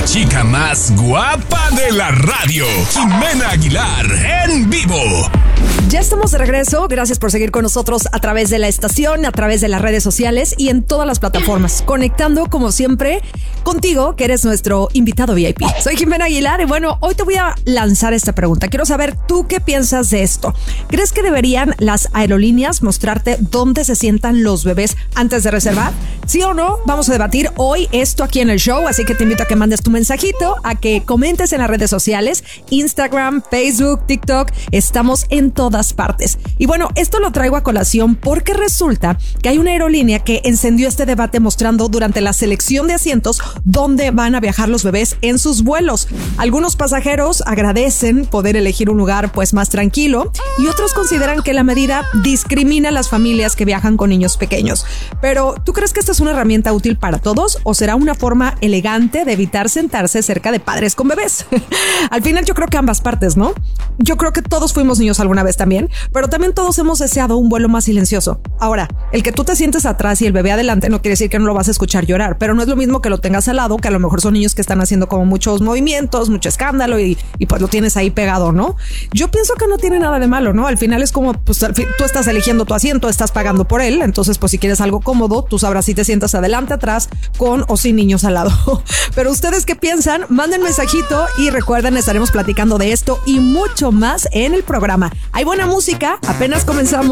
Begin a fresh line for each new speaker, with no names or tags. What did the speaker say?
chica más guapa de la radio, Jimena Aguilar, en vivo.
Ya estamos de regreso. Gracias por seguir con nosotros a través de la estación, a través de las redes sociales y en todas las plataformas. Conectando, como siempre, contigo, que eres nuestro invitado VIP. Soy Jimena Aguilar y bueno, hoy te voy a lanzar esta pregunta. Quiero saber, ¿tú qué piensas de esto? ¿Crees que deberían las aerolíneas mostrarte dónde se sientan los bebés antes de reservar? ¿Sí o no? Vamos a debatir hoy esto aquí en el show, así que te invito a que mandes tu mensajito, a que comentes en las redes sociales, Instagram, Facebook, TikTok. Estamos en todas partes. Y bueno, esto lo traigo a colación porque resulta que hay una aerolínea que encendió este debate mostrando durante la selección de asientos dónde van a viajar los bebés en sus vuelos. Algunos pasajeros agradecen poder elegir un lugar pues más tranquilo y otros consideran que la medida discrimina a las familias que viajan con niños pequeños. Pero, ¿tú crees que esta es una herramienta útil para todos o será una forma elegante de evitar sentarse cerca de padres con bebés? Al final yo creo que ambas partes, ¿no? Yo creo que todos fuimos niños alguna vez también, pero también todos hemos deseado un vuelo más silencioso. Ahora, el que tú te sientes atrás y el bebé adelante no quiere decir que no lo vas a escuchar llorar, pero no es lo mismo que lo tengas al lado, que a lo mejor son niños que están haciendo como muchos movimientos, mucho escándalo y pues lo tienes ahí pegado, ¿no? Yo pienso que no tiene nada de malo, ¿no? Al final es como, pues tú estás eligiendo tu asiento, estás pagando por él, entonces pues si quieres algo cómodo, tú sabrás si te sientas adelante, atrás, con o sin niños al lado. Pero ustedes qué piensan, manden mensajito y recuerden, estaremos platicando de esto y mucho más en el programa. Hay buena música, apenas comenzamos.